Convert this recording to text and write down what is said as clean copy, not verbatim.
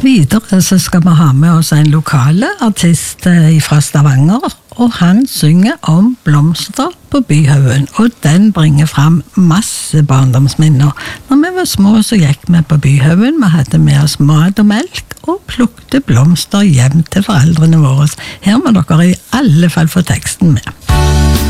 Videre så skal vi ha med oss en lokale artist fra Stavanger, og han synger om blomster på Byhaugen, og den bringer fram masse barndomsminner. Når vi var små så gikk vi på Byhaugen, vi hadde med oss mat og melk, og plukte blomster hjem til foreldrene våre. Her må dere i alle fall få teksten med.